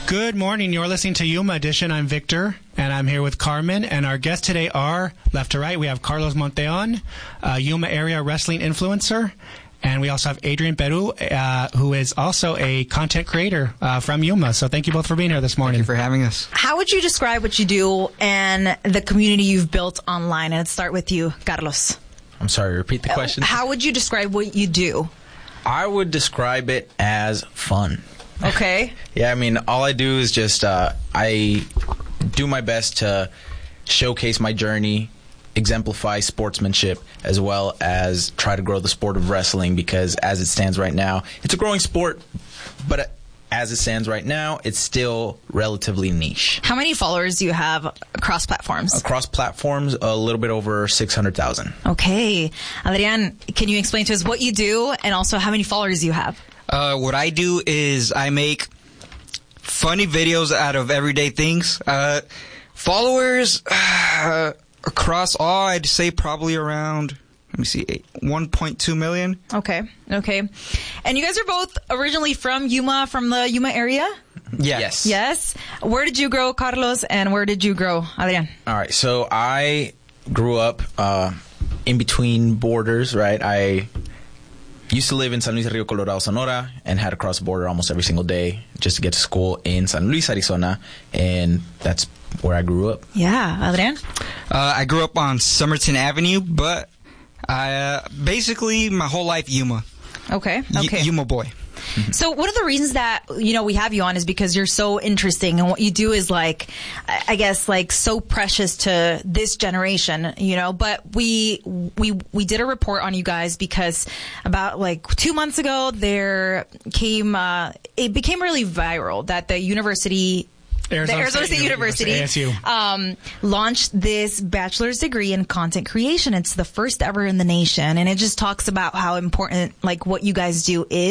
Good morning. You're listening to Yuma Edition. I'm Victor, and I'm here with Carmen. And our guests today are, left to right, we have Carlos Monteon, Yuma area wrestling influencer. And we also have Adrian Peru, who is also a content creator from Yuma. So thank you both for being here this morning. Thank you for having us. How would you describe what you do and the community you've built online? And let's start with you, Carlos. I'm sorry, repeat the question. How would you describe what you do? I would describe it as fun. Okay. Yeah, I mean, all I do is just, I do my best to showcase my journey, exemplify sportsmanship, as well as try to grow the sport of wrestling, because as it stands right now, it's a growing sport, but as it stands right now, it's still relatively niche. How many followers do you have across platforms? Across platforms, a little bit over 600,000. Okay. Adrian, can you explain to us what you do and also how many followers you have? What I do is I make funny videos out of everyday things. Followers across all, I'd say probably around, 1.2 million. Okay. And you guys are both originally from Yuma, from the Yuma area? Yes. Yes. Where did you grow, Carlos, and where did you grow, Adrian? All right, so I grew up in between borders, right? I used to live in San Luis Rio Colorado, Sonora, and had to cross the border almost every single day just to get to school in San Luis, Arizona, and that's where I grew up. Yeah, Adrian? I grew up on Somerton Avenue, but I basically my whole life Yuma. Okay. Yuma boy. So one of the reasons that, we have you on is because you're so interesting, and what you do is I guess so precious to this generation, but we did a report on you guys because about 2 months ago it became really viral that the Arizona State University ASU. Launched this bachelor's degree in content creation. It's the first ever in the nation, and it just talks about how important what you guys do is.